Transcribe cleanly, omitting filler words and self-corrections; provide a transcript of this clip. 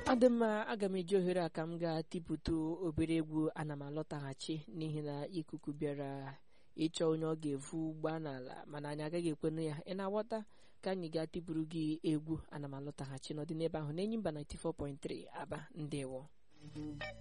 ọ dị mma, aga m eji ohere a ka m ga-atịpụta obere egwu ana m alọtaghachi n'ihi na ikuku bịara ịchọ onye ọ ga-evu gbaa n'ala, mana anyị agaghị ekwenụ ya. Ị na-aghọta? Ka anyị ga-atịpụrụ gị egwu ana m alọtaghachi n'ọdị n'ebe ahụ na Enyimba 94.3 Aba. Ndewo.